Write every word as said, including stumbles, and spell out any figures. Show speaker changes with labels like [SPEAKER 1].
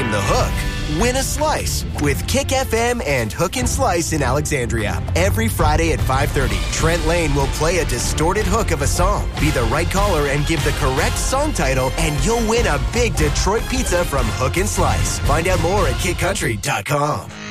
[SPEAKER 1] on the hook. Win a slice with Kick F M and Hook and Slice in Alexandria. Every Friday at five thirty, Trent Lane will play a distorted hook of a song. Be the right caller and give the correct song title, and you'll win a big Detroit pizza from Hook and Slice. Find out more at kid country dot com.